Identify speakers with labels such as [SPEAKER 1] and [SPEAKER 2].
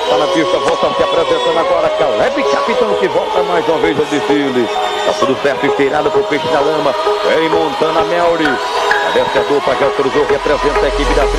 [SPEAKER 1] está na pista, volta se apresentando agora. Caleb Capitão que volta mais uma vez ao desfile. Tá tudo certo, esteirado pro peixe da lama. Vem Montana Melry. A vencedor para já cruzou, representa a equipe da